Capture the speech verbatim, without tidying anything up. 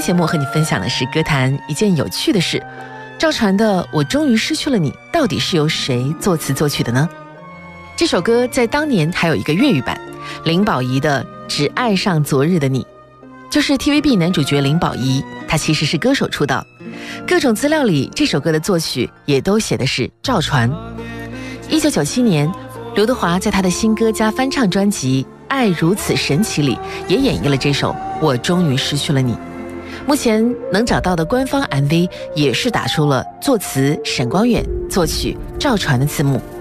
节目和你分享的是歌坛一件有趣的事，赵传的《我终于失去了你》到底是由谁作词作曲的呢？这首歌在当年还有一个粤语版，林保怡的《只爱上昨日的你》，就是 T V B 男主角林保怡，他其实是歌手出道，各种资料里这首歌的作曲也都写的是赵传。一九九七年，刘德华在他的新歌加翻唱专辑《爱如此神奇》里也演绎了这首《我终于失去了你》。目前能找到的官方 M V 也是打出了作词沈光远、作曲赵传的字幕。